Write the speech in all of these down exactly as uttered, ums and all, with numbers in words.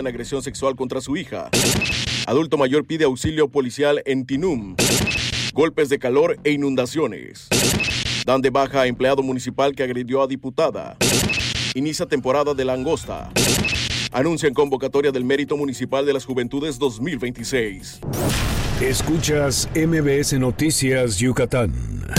en agresión sexual contra su hija. Adulto mayor pide auxilio policial en Tinum. Golpes de calor e inundaciones. Dan de baja a empleado municipal que agredió a diputada. Inicia temporada de langosta. Anuncian convocatoria del Mérito Municipal de las Juventudes dos mil veintiséis. Escuchas M B S Noticias Yucatán.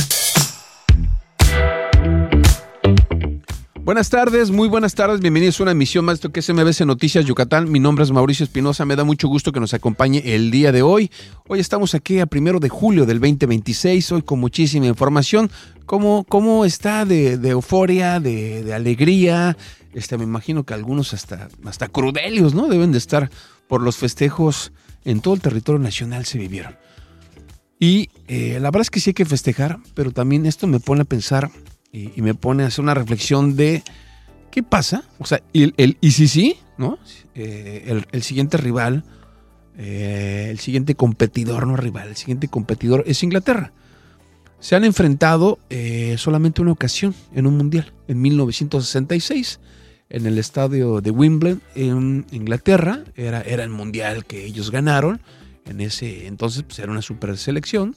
Buenas tardes, muy buenas tardes, bienvenidos a una emisión más de esto que es M B S Noticias Yucatán. Mi nombre es Mauricio Espinosa, me da mucho gusto que nos acompañe el día de hoy. Hoy estamos aquí a primero de julio del veinte veintiséis, hoy con muchísima información. ¿Cómo, cómo está de, de euforia, de, de alegría? Este, me imagino que algunos hasta, hasta crudelios, ¿no? Deben de estar por los festejos en todo el territorio nacional se vivieron. Y eh, la verdad es que sí hay que festejar, pero también esto me pone a pensar y, y me pone a hacer una reflexión de qué pasa. O sea, el, el y si sí, ¿no? Eh, el, el siguiente rival, eh, el siguiente competidor, no rival, el siguiente competidor es Inglaterra. Se han enfrentado eh, solamente una ocasión en un mundial, en mil novecientos sesenta y seis, en el estadio de Wimbledon, en Inglaterra. Era, era el mundial que ellos ganaron. En ese entonces pues, era una super selección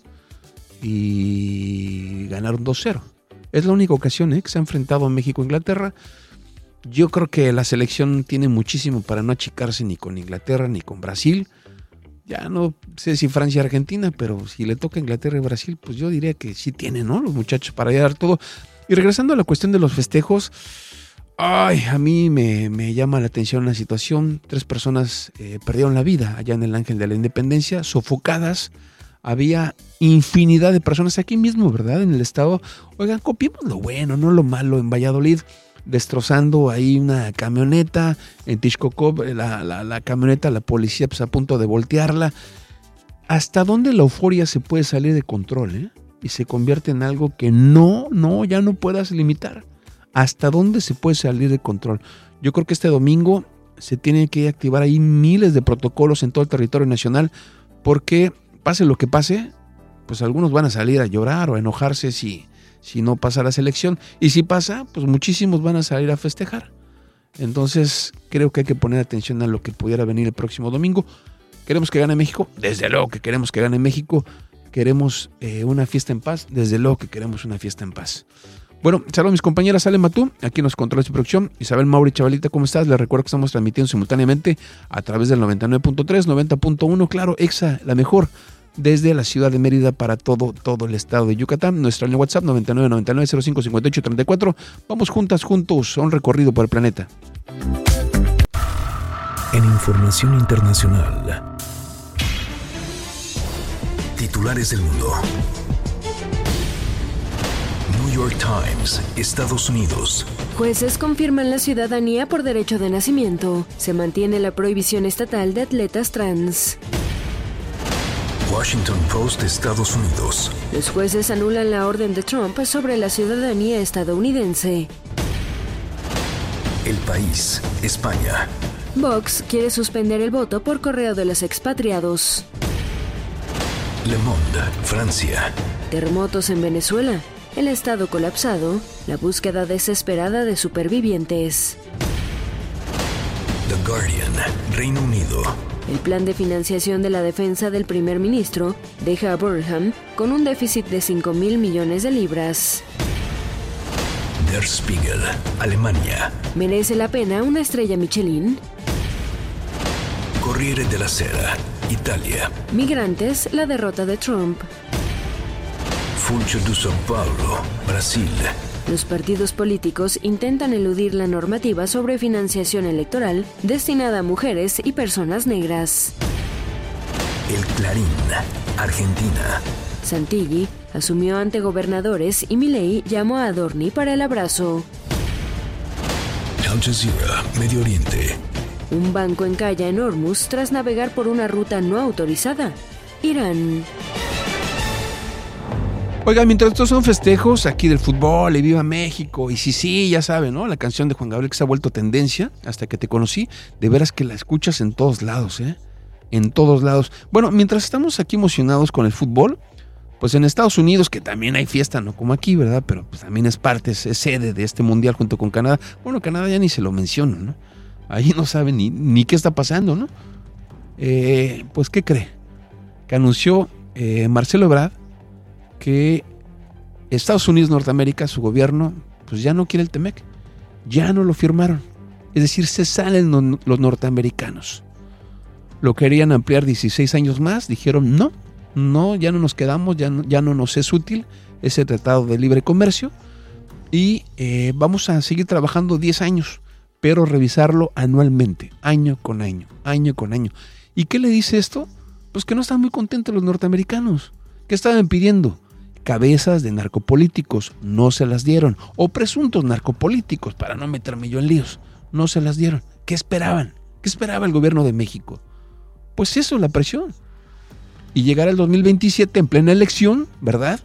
y ganaron dos cero. Es la única ocasión ¿eh? que se ha enfrentado México a Inglaterra. Yo creo que la selección tiene muchísimo para no achicarse ni con Inglaterra ni con Brasil. Ya no sé si Francia y Argentina, pero si le toca Inglaterra y Brasil, pues yo diría que sí tienen, ¿no? Los muchachos para dar todo. Y regresando a la cuestión de los festejos, ay, a mí me, me llama la atención una situación. Tres personas eh, perdieron la vida allá en el Ángel de la Independencia, sofocadas. Había infinidad de personas aquí mismo, ¿verdad? En el estado. Oigan, copiemos lo bueno, no lo malo. En Valladolid, destrozando ahí una camioneta. En Texcoco, la, la, la camioneta, la policía pues, a punto de voltearla. ¿Hasta dónde la euforia se puede salir de control, eh? Y se convierte en algo que no, no, ya no puedas limitar. ¿Hasta dónde se puede salir de control? Yo creo que este domingo se tienen que activar ahí miles de protocolos en todo el territorio nacional, porque pase lo que pase, pues algunos van a salir a llorar o a enojarse si, si no pasa la selección. Y si pasa, pues muchísimos van a salir a festejar. Entonces creo que hay que poner atención a lo que pudiera venir el próximo domingo. ¿Queremos que gane México? Desde luego que queremos que gane México. ¿Queremos eh, una fiesta en paz? Desde luego que queremos una fiesta en paz. Bueno, saludos a mis compañeras Ale Matú, aquí nos controles de producción, Isabel Mauri, chavalita, ¿cómo estás? Les recuerdo que estamos transmitiendo simultáneamente a través del noventa y nueve punto tres, noventa punto uno, claro, Exa, la mejor, desde la ciudad de Mérida para todo, todo el estado de Yucatán. Nuestra línea WhatsApp noventa y nueve noventa y nueve cero cinco cincuenta y ocho treinta y cuatro. Vamos juntas, juntos a un recorrido por el planeta. En información internacional, titulares del mundo. New York Times, Estados Unidos. Jueces confirman la ciudadanía por derecho de nacimiento. Se mantiene la prohibición estatal de atletas trans. Washington Post, Estados Unidos. Los jueces anulan la orden de Trump sobre la ciudadanía estadounidense. El País, España. Vox quiere suspender el voto por correo de los expatriados. Le Monde, Francia. Terremotos en Venezuela. El estado colapsado, la búsqueda desesperada de supervivientes. The Guardian, Reino Unido. El plan de financiación de la defensa del primer ministro deja a Burnham con un déficit de cinco mil millones de libras. Der Spiegel, Alemania. ¿Merece la pena una estrella Michelin? Corriere della Sera, Italia. Migrantes, la derrota de Trump. Funcho de São Paulo, Brasil. Los partidos políticos intentan eludir la normativa sobre financiación electoral destinada a mujeres y personas negras. El Clarín, Argentina. Santilli asumió ante gobernadores y Milei llamó a Adorni para el abrazo. Al Jazeera, Medio Oriente. Un banco encalla en Hormuz tras navegar por una ruta no autorizada. Irán. Oigan, mientras estos son festejos aquí del fútbol y viva México, y sí, sí, ya saben, ¿no? La canción de Juan Gabriel que se ha vuelto tendencia hasta que te conocí, de veras que la escuchas en todos lados, ¿eh? En todos lados. Bueno, mientras estamos aquí emocionados con el fútbol, pues en Estados Unidos, que también hay fiesta, no como aquí, ¿verdad? Pero pues también es parte, es, es sede de este mundial junto con Canadá. Bueno, Canadá ya ni se lo menciono, ¿no? Ahí no sabe ni, ni qué está pasando, ¿no? Eh, pues, ¿qué cree? Que anunció eh, Marcelo Ebrard que Estados Unidos, Norteamérica, su gobierno, pues ya no quiere el T-M E C. Ya no lo firmaron. Es decir, se salen no, los norteamericanos. Lo querían ampliar dieciséis años más. Dijeron, no, no, ya no nos quedamos, ya no, ya no nos es útil ese tratado de libre comercio. Y eh, vamos a seguir trabajando diez años, pero revisarlo anualmente, año con año, año con año. ¿Y qué le dice esto? Pues que no están muy contentos los norteamericanos. ¿Qué estaban pidiendo? Cabezas de narcopolíticos, no se las dieron. O presuntos narcopolíticos, para no meterme yo en líos, no se las dieron. ¿Qué esperaban? ¿Qué esperaba el gobierno de México? Pues eso, la presión. Y llegar al dos mil veintisiete en plena elección, ¿verdad?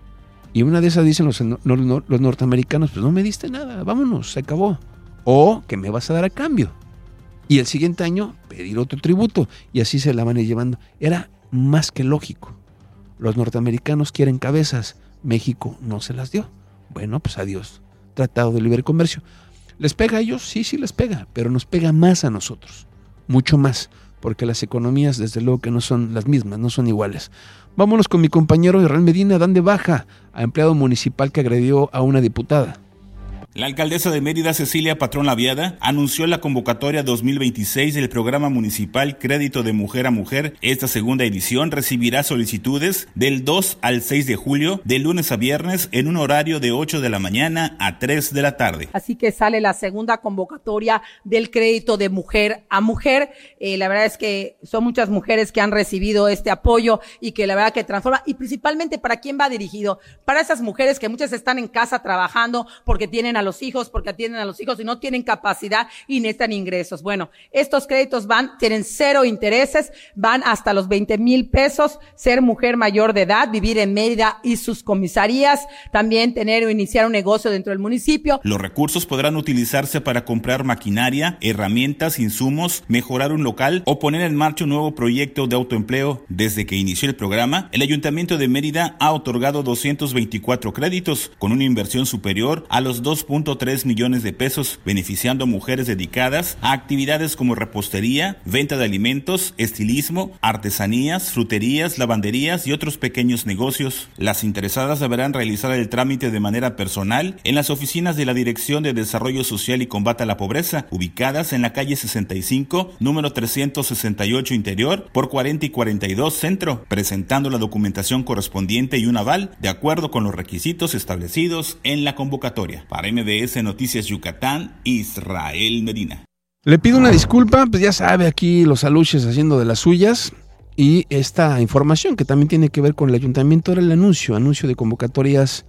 Y una de esas dicen los, no, no, los norteamericanos, pues no me diste nada, vámonos, se acabó. O que me vas a dar a cambio. Y el siguiente año pedir otro tributo. Y así se la van a ir llevando. Era más que lógico. Los norteamericanos quieren cabezas, México no se las dio. Bueno, pues adiós. Tratado de libre comercio. ¿Les pega a ellos? Sí, sí les pega, pero nos pega más a nosotros, mucho más, porque las economías desde luego que no son las mismas, no son iguales. Vámonos con mi compañero Israel Medina, dan de baja a empleado municipal que agredió a una diputada. La alcaldesa de Mérida, Cecilia Patrón Laviada, anunció la convocatoria dos mil veintiséis del programa municipal Crédito de Mujer a Mujer. Esta segunda edición recibirá solicitudes del dos al seis de julio, de lunes a viernes, en un horario de ocho de la mañana a tres de la tarde. Así que sale la segunda convocatoria del Crédito de Mujer a Mujer. Eh, la verdad es que son muchas mujeres que han recibido este apoyo y que la verdad que transforma. Y principalmente, ¿para quién va dirigido? Para esas mujeres que muchas están en casa trabajando porque tienen a los hijos, porque atienden a los hijos y no tienen capacidad y necesitan ingresos. Bueno, estos créditos van, tienen cero intereses, van hasta los veinte mil pesos, ser mujer mayor de edad, vivir en Mérida y sus comisarías, también tener o iniciar un negocio dentro del municipio. Los recursos podrán utilizarse para comprar maquinaria, herramientas, insumos, mejorar un local o poner en marcha un nuevo proyecto de autoempleo. Desde que inició el programa, el Ayuntamiento de Mérida ha otorgado doscientos veinticuatro créditos con una inversión superior a los dos punto tres millones de pesos, beneficiando a mujeres dedicadas a actividades como repostería, venta de alimentos, estilismo, artesanías, fruterías, lavanderías y otros pequeños negocios. Las interesadas deberán realizar el trámite de manera personal en las oficinas de la Dirección de Desarrollo Social y Combate a la Pobreza, ubicadas en la calle sesenta y cinco, número trescientos sesenta y ocho Interior, por cuarenta y cuarenta y dos Centro, presentando la documentación correspondiente y un aval de acuerdo con los requisitos establecidos en la convocatoria. Para M B S Noticias Yucatán, Israel Medina. Le pido una disculpa, pues ya sabe, aquí los aluches haciendo de las suyas. Y esta información que también tiene que ver con el ayuntamiento era el anuncio, anuncio de convocatorias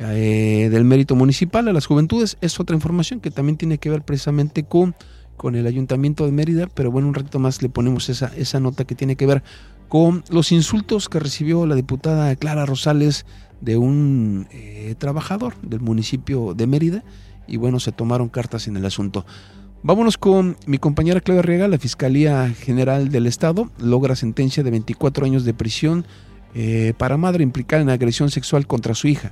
eh, del mérito municipal a las juventudes. Es otra información que también tiene que ver precisamente con, con el ayuntamiento de Mérida, pero bueno, un ratito más le ponemos esa, esa nota que tiene que ver con los insultos que recibió la diputada Clara Rosales de un eh, trabajador del municipio de Mérida. Y bueno, se tomaron cartas en el asunto. Vámonos con mi compañera Claudia Arriaga. La Fiscalía General del Estado logra sentencia de veinticuatro años de prisión eh, para madre implicada en agresión sexual contra su hija.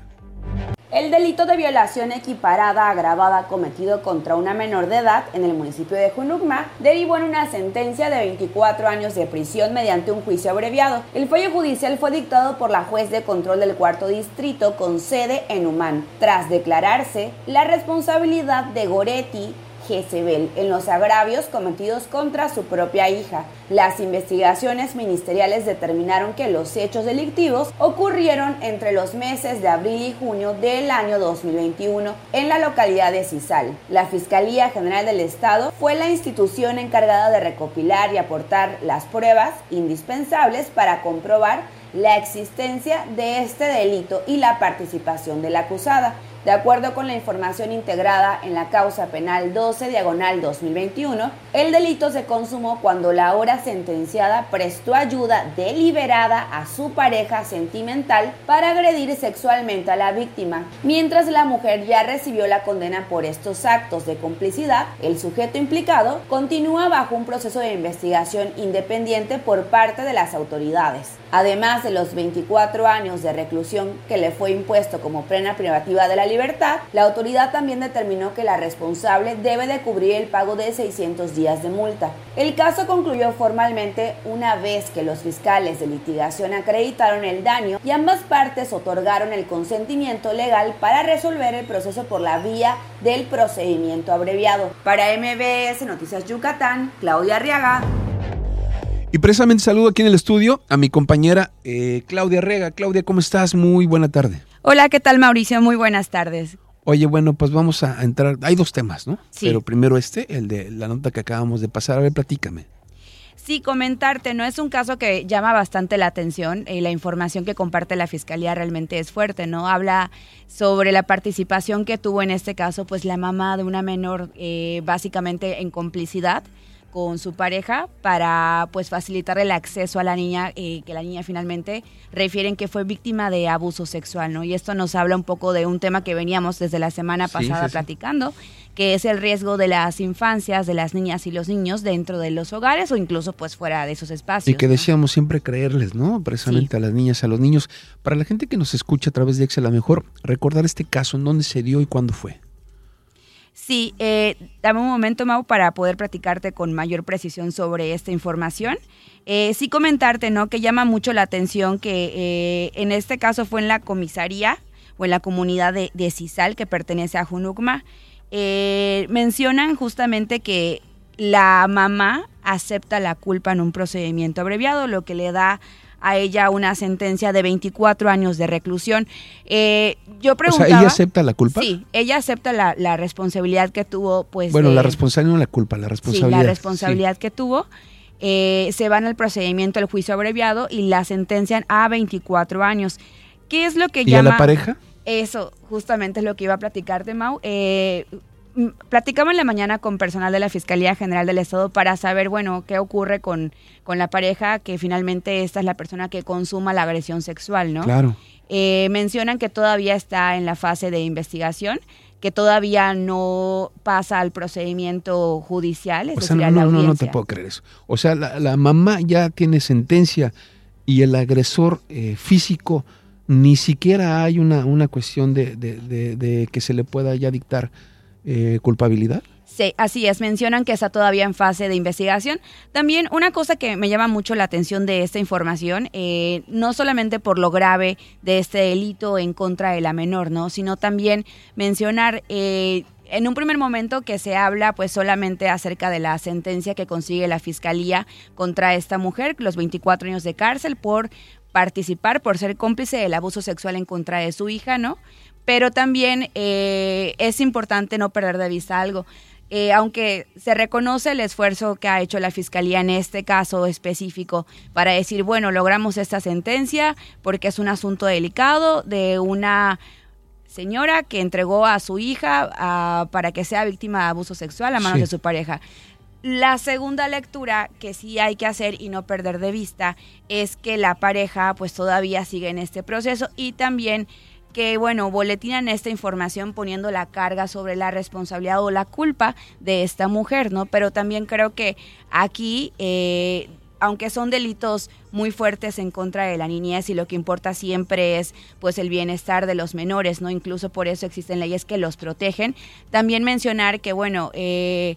El delito de violación equiparada agravada cometido contra una menor de edad en el municipio de Junucma derivó en una sentencia de veinticuatro años de prisión mediante un juicio abreviado. El fallo judicial fue dictado por la juez de control del cuarto distrito con sede en Humán, tras declararse la responsabilidad de Goretti Jezebel en los agravios cometidos contra su propia hija. Las investigaciones ministeriales determinaron que los hechos delictivos ocurrieron entre los meses de abril y junio del año dos mil veintiuno en la localidad de Cizal. La Fiscalía General del Estado fue la institución encargada de recopilar y aportar las pruebas indispensables para comprobar la existencia de este delito y la participación de la acusada. De acuerdo con la información integrada en la causa penal doce diagonal dos mil veintiuno, el delito se consumó cuando la ahora sentenciada prestó ayuda deliberada a su pareja sentimental para agredir sexualmente a la víctima. Mientras la mujer ya recibió la condena por estos actos de complicidad, el sujeto implicado continúa bajo un proceso de investigación independiente por parte de las autoridades. Además de los veinticuatro años de reclusión que le fue impuesto como pena privativa de la libertad, libertad, la autoridad también determinó que la responsable debe de cubrir el pago de seiscientos días de multa. El caso concluyó formalmente una vez que los fiscales de litigación acreditaron el daño y ambas partes otorgaron el consentimiento legal para resolver el proceso por la vía del procedimiento abreviado. Para M B S Noticias Yucatán, Claudia Arriaga. Y precisamente saludo aquí en el estudio a mi compañera eh, Claudia Arriaga. Claudia, ¿cómo estás? Muy buena tarde. Hola, ¿qué tal, Mauricio? Muy buenas tardes. Oye, bueno, pues vamos a entrar. Hay dos temas, ¿no? Sí. Pero primero este, el de la nota que acabamos de pasar. A ver, platícame. Sí, comentarte, no es un caso que llama bastante la atención y la información que comparte la Fiscalía realmente es fuerte, ¿no? Habla sobre la participación que tuvo en este caso, pues la mamá de una menor eh, básicamente en complicidad con su pareja para pues facilitar el acceso a la niña, eh, que la niña finalmente refieren que fue víctima de abuso sexual, ¿no? Y esto nos habla un poco de un tema que veníamos desde la semana pasada sí, sí, platicando, sí. que es el riesgo de las infancias, de las niñas y los niños dentro de los hogares o incluso pues fuera de esos espacios. Y que ¿no? decíamos siempre creerles, ¿no? Precisamente sí. a las niñas, a los niños. Para la gente que nos escucha a través de Excel, a lo mejor recordar este caso, en dónde se dio y cuándo fue. Sí, eh, dame un momento, Mau, para poder platicarte con mayor precisión sobre esta información. Eh, sí comentarte, ¿no?, que llama mucho la atención que eh, en este caso fue en la comisaría o en la comunidad de, de Cisal, que pertenece a Junucma. Eh, mencionan justamente que la mamá acepta la culpa en un procedimiento abreviado, lo que le da a ella una sentencia de veinticuatro años de reclusión. Eh, yo preguntaba... O sea, ¿ella acepta la culpa? Sí, ella acepta la, la responsabilidad que tuvo, pues... Bueno, de, la responsabilidad no la culpa, la responsabilidad. Sí, la responsabilidad sí. que tuvo. Eh, se van al procedimiento, al juicio abreviado y la sentencian a veinticuatro años. ¿Qué es lo que ¿Y llama... a la pareja? Eso, justamente es lo que iba a platicarte, Mau. Eh... Platicamos en la mañana con personal de la Fiscalía General del Estado para saber, bueno, qué ocurre con, con la pareja, que finalmente esta es la persona que consuma la agresión sexual, ¿no? Claro. Eh, mencionan que todavía está en la fase de investigación, que todavía no pasa al procedimiento judicial, es o sea, decir, no, a la no, audiencia. No, no te puedo creer eso. O sea, la, la mamá ya tiene sentencia y el agresor eh, físico ni siquiera hay una, una cuestión de, de, de, de que se le pueda ya dictar Eh, culpabilidad. Sí, así es, mencionan que está todavía en fase de investigación. También una cosa que me llama mucho la atención de esta información, eh, no solamente por lo grave de este delito en contra de la menor, ¿no?, sino también mencionar eh, en un primer momento que se habla pues solamente acerca de la sentencia que consigue la Fiscalía contra esta mujer, los veinticuatro años de cárcel por participar, por ser cómplice del abuso sexual en contra de su hija, ¿no? Pero también eh, es importante no perder de vista algo. Eh, aunque se reconoce el esfuerzo que ha hecho la Fiscalía en este caso específico para decir, bueno, logramos esta sentencia porque es un asunto delicado de una señora que entregó a su hija a, para que sea víctima de abuso sexual a manos sí. de su pareja. La segunda lectura que sí hay que hacer y no perder de vista es que la pareja pues todavía sigue en este proceso y también que, bueno, boletinan esta información poniendo la carga sobre la responsabilidad o la culpa de esta mujer, ¿no? Pero también creo que aquí, eh, aunque son delitos muy fuertes en contra de la niñez y lo que importa siempre es, pues, el bienestar de los menores, ¿no? Incluso por eso existen leyes que los protegen. También mencionar que, bueno, eh,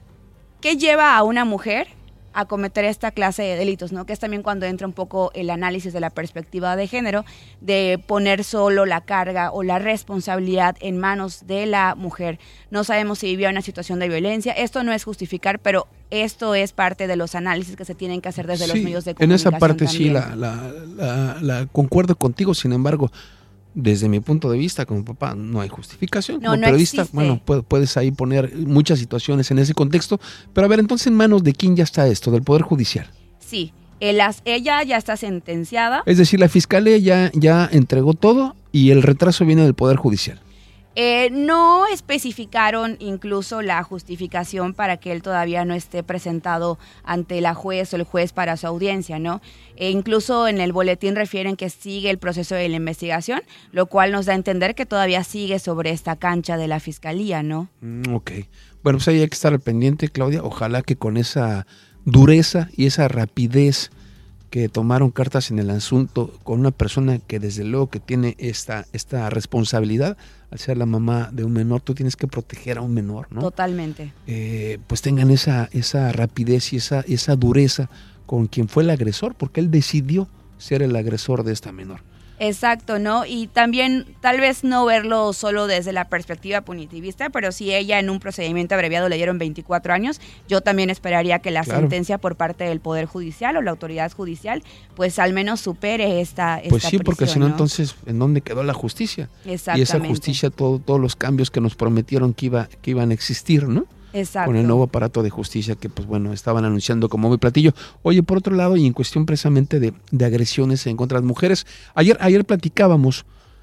¿qué lleva a una mujer a cometer esta clase de delitos, ¿no? Que es también cuando entra un poco el análisis de la perspectiva de género, de poner solo la carga o la responsabilidad en manos de la mujer. No sabemos si vivía una situación de violencia. Esto no es justificar, pero esto es parte de los análisis que se tienen que hacer desde sí, los medios de comunicación. En esa parte también. sí la, la, la, la concuerdo contigo, sin embargo, desde mi punto de vista como papá no hay justificación. No, como no periodista, existe. Bueno, puedes ahí poner muchas situaciones en ese contexto, pero a ver, entonces, ¿en manos de quién ya está esto? ¿Del Poder Judicial? Sí, el, ella ya está sentenciada. Es decir, la Fiscalía ya, ya entregó todo y el retraso viene del Poder Judicial. Eh, no especificaron incluso la justificación para que él todavía no esté presentado ante la juez o el juez para su audiencia, ¿no? E incluso en el boletín refieren que sigue el proceso de la investigación, lo cual nos da a entender que todavía sigue sobre esta cancha de la Fiscalía, ¿no? Mm, ok. Bueno, pues ahí hay que estar al pendiente, Claudia. Ojalá que con esa dureza y esa rapidez que tomaron cartas en el asunto con una persona que desde luego que tiene esta, esta responsabilidad, al ser la mamá de un menor, tú tienes que proteger a un menor, ¿no? Totalmente. Eh, pues tengan esa, esa rapidez y esa, esa dureza con quien fue el agresor, porque él decidió ser el agresor de esta menor. Exacto, ¿no? Y también tal vez no verlo solo desde la perspectiva punitivista, pero si ella en un procedimiento abreviado le dieron veinticuatro años, yo también esperaría que la claro. sentencia por parte del Poder Judicial o la autoridad judicial, pues al menos supere esta, esta Pues sí, prisión, porque si no, ¿no? entonces, ¿en dónde quedó la justicia? Exactamente. Y esa justicia, todo, todos los cambios que nos prometieron que, iba, que iban a existir, ¿no? Exacto. Con el nuevo aparato de justicia que, pues bueno, estaban anunciando como muy platillo. Oye, por otro lado, y en cuestión precisamente de, de agresiones en contra de las mujeres, ayer, ayer platicábamos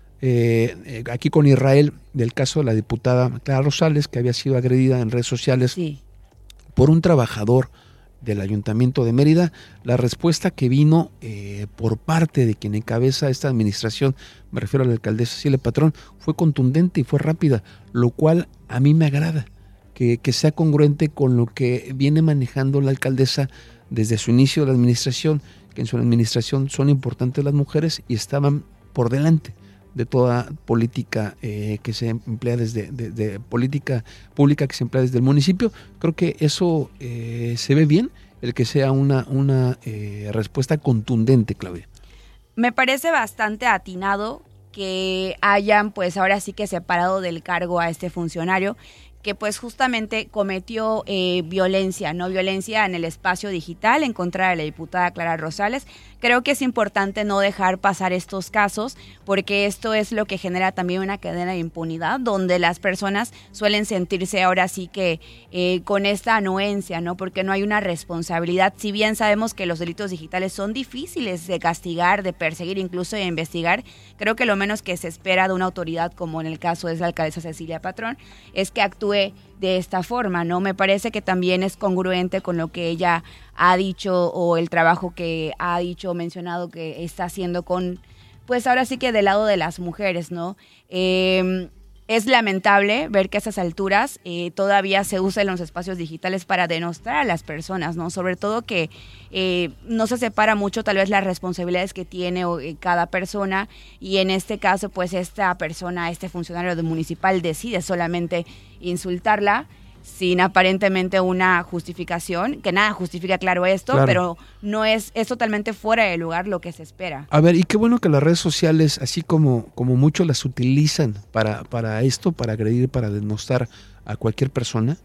eh, eh, aquí con Israel del caso de la diputada Clara Rosales, que había sido agredida en redes sociales sí. por un trabajador del Ayuntamiento de Mérida. La respuesta que vino eh, por parte de quien encabeza esta administración, me refiero a la alcaldesa Cilia Patrón, fue contundente y fue rápida, lo cual a mí me agrada. Que, que sea congruente con lo que viene manejando la alcaldesa desde su inicio de la administración, que en su administración son importantes las mujeres y estaban por delante de toda política eh, que se emplea desde de, de política pública que se emplea desde el municipio. Creo que eso eh, se ve bien, el que sea una, una eh, respuesta contundente, Claudia. Me parece bastante atinado que hayan pues ahora sí que separado del cargo a este funcionario, que pues justamente cometió eh, violencia, no violencia en el espacio digital en contra de la diputada Clara Rosales. Creo que es importante no dejar pasar estos casos porque esto es lo que genera también una cadena de impunidad donde las personas suelen sentirse ahora sí que eh, con esta anuencia, ¿no? Porque no hay una responsabilidad. Si bien sabemos que los delitos digitales son difíciles de castigar, de perseguir, incluso de investigar, creo que lo menos que se espera de una autoridad, como en el caso de la alcaldesa Cecilia Patrón, es que actúe de esta forma, ¿no? Me parece que también es congruente con lo que ella ha dicho o el trabajo que ha dicho o mencionado que está haciendo con, pues ahora sí que del lado de las mujeres, ¿no? Eh, es lamentable ver que a esas alturas eh, todavía se usa en los espacios digitales para denostar a las personas, ¿no? Sobre todo que eh, no se separa mucho tal vez las responsabilidades que tiene o, eh, cada persona y en este caso pues esta persona, este funcionario municipal decide solamente insultarla sin aparentemente una justificación, que nada justifica claro esto, claro. pero no es, es totalmente fuera de lugar lo que se espera. A ver, y qué bueno que las redes sociales, así como, como muchos las utilizan para, para esto, para agredir, para denostar a cualquier persona,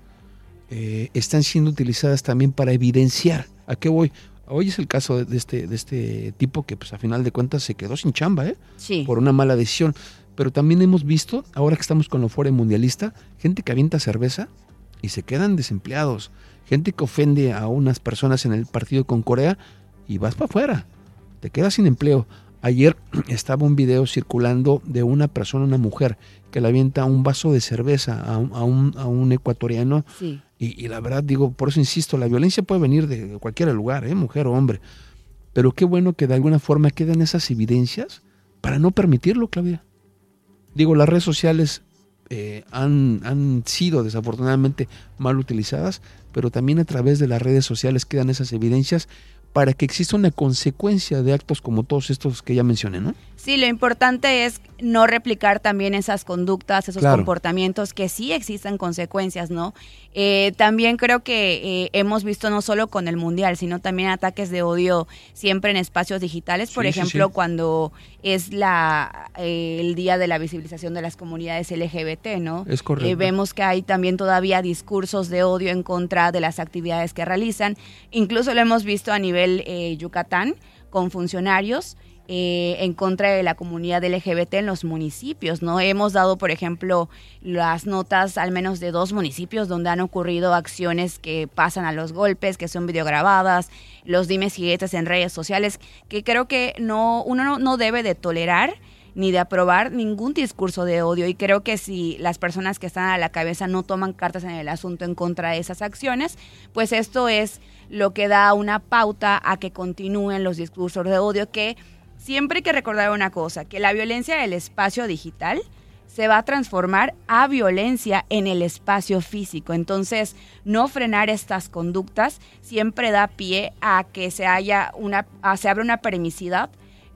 eh, están siendo utilizadas también para evidenciar. ¿A qué voy? Hoy es el caso de, de, este, de este tipo que pues a final de cuentas se quedó sin chamba, ¿eh? Sí. Por una mala decisión. Pero también hemos visto, ahora que estamos con la Euforia Mundialista, gente que avienta cerveza y se quedan desempleados. Gente que ofende a unas personas en el partido con Corea y vas para afuera. Te quedas sin empleo. Ayer estaba un video circulando de una persona, una mujer, que le avienta un vaso de cerveza a un, a un, a un ecuatoriano. Sí. Y, y la verdad, digo, por eso insisto, la violencia puede venir de cualquier lugar, ¿eh? Mujer o hombre. Pero qué bueno que de alguna forma quedan esas evidencias para no permitirlo, Claudia. Digo, las redes sociales eh, han, han sido desafortunadamente mal utilizadas, pero también a través de las redes sociales quedan esas evidencias para que exista una consecuencia de actos como todos estos que ya mencioné, ¿no? Sí, lo importante es no replicar también esas conductas, esos claro. comportamientos, que sí existen consecuencias, ¿no? Eh, también creo que eh, hemos visto no solo con el Mundial, sino también ataques de odio siempre en espacios digitales, por sí, ejemplo, sí, sí. cuando es la eh, el Día de la Visibilización de las Comunidades L G B T, ¿no? Es correcto. Eh, vemos que hay también todavía discursos de odio en contra de las actividades que realizan, incluso lo hemos visto a nivel eh, Yucatán, con funcionarios, Eh, en contra de la comunidad L G B T en los municipios, ¿no? Hemos dado, por ejemplo, las notas al menos de dos municipios donde han ocurrido acciones que pasan a los golpes, que son videograbadas, los dimes y diretes en redes sociales, que creo que no uno no, no debe de tolerar ni de aprobar ningún discurso de odio, y creo que si las personas que están a la cabeza no toman cartas en el asunto en contra de esas acciones, pues esto es lo que da una pauta a que continúen los discursos de odio, que siempre hay que recordar una cosa, que la violencia del espacio digital se va a transformar a violencia en el espacio físico. Entonces, no frenar estas conductas siempre da pie a que se haya una, a, se abra una permisidad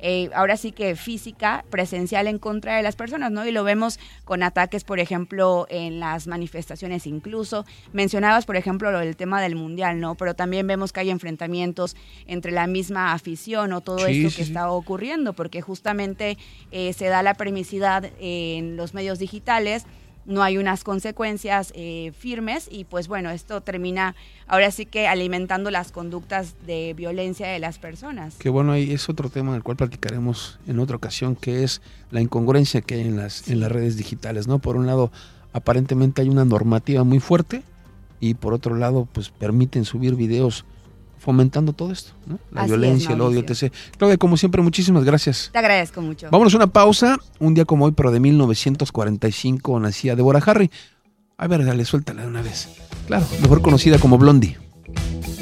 eh, ahora sí que física, presencial en contra de las personas, ¿no? Y lo vemos con ataques, por ejemplo, en las manifestaciones incluso. Mencionabas, por ejemplo, lo del tema del Mundial, ¿no? Pero también vemos que hay enfrentamientos entre la misma afición o todo Sí, esto sí, que sí. está ocurriendo, porque justamente eh, se da la permisidad en los medios digitales, no hay unas consecuencias eh, firmes y pues bueno, esto termina ahora sí que alimentando las conductas de violencia de las personas. Que bueno, ahí es otro tema del cual platicaremos en otra ocasión, que es la incongruencia que hay en las, sí. en las redes digitales, ¿no? Por un lado, aparentemente hay una normativa muy fuerte y por otro lado, pues permiten subir videos fomentando todo esto, ¿no? La Así violencia, es, el odio, Mauricio. etcétera. Claudia, como siempre, muchísimas gracias. Te agradezco mucho. Vámonos a una pausa. Un día como hoy, pero de mil novecientos cuarenta y cinco, nacía Deborah Harry. A ver, dale, suéltala de una vez. Claro, mejor conocida como Blondie.